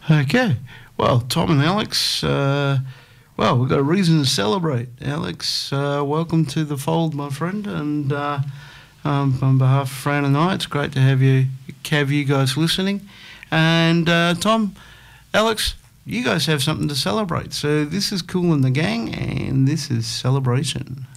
Okay. Well, Tom and Alex, well, we've got a reason to celebrate. Alex, welcome to the fold, my friend. And on behalf of Fran and I, it's great to have you guys listening. And Tom, Alex, you guys have something to celebrate. So this is Kool and the Gang, and this is Celebration.